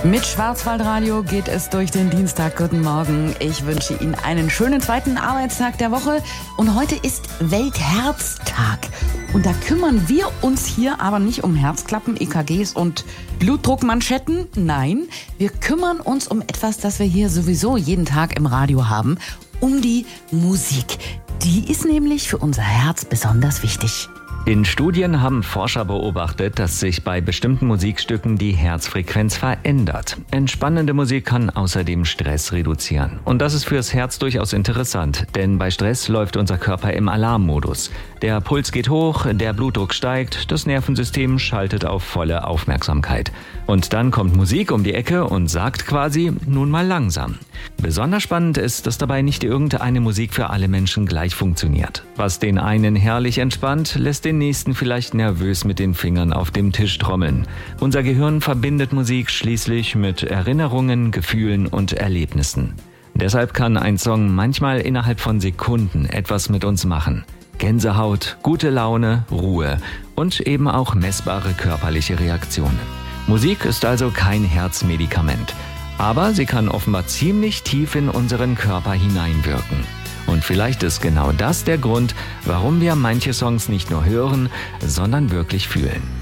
Mit Schwarzwaldradio geht es durch den Dienstag. Guten Morgen. Ich wünsche Ihnen einen schönen zweiten Arbeitstag der Woche. Und heute ist Weltherztag. Und da kümmern wir uns hier aber nicht um Herzklappen, EKGs und Blutdruckmanschetten. Nein, wir kümmern uns um etwas, das wir hier sowieso jeden Tag im Radio haben. Um die Musik. Die ist nämlich für unser Herz besonders wichtig. In Studien haben Forscher beobachtet, dass sich bei bestimmten Musikstücken die Herzfrequenz verändert. Entspannende Musik kann außerdem Stress reduzieren. Und das ist fürs Herz durchaus interessant, denn bei Stress läuft unser Körper im Alarmmodus. Der Puls geht hoch, der Blutdruck steigt, das Nervensystem schaltet auf volle Aufmerksamkeit. Und dann kommt Musik um die Ecke und sagt quasi, nun mal langsam. Besonders spannend ist, dass dabei nicht irgendeine Musik für alle Menschen gleich funktioniert. Was den einen herrlich entspannt, lässt den nächsten vielleicht nervös mit den Fingern auf dem Tisch trommeln. Unser Gehirn verbindet Musik schließlich mit Erinnerungen, Gefühlen und Erlebnissen. Deshalb kann ein Song manchmal innerhalb von Sekunden etwas mit uns machen. Gänsehaut, gute Laune, Ruhe und eben auch messbare körperliche Reaktionen. Musik ist also kein Herzmedikament, aber sie kann offenbar ziemlich tief in unseren Körper hineinwirken. Und vielleicht ist genau das der Grund, warum wir manche Songs nicht nur hören, sondern wirklich fühlen.